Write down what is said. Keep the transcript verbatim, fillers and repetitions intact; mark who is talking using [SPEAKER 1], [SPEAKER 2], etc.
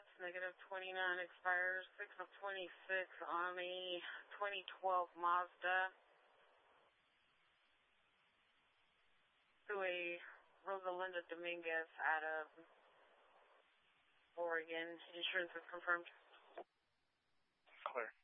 [SPEAKER 1] That's negative twenty-nine, expires six of twenty-six on a twenty twelve Mazda to a Rosalinda Dominguez out of Oregon. Insurance is confirmed.
[SPEAKER 2] Clear.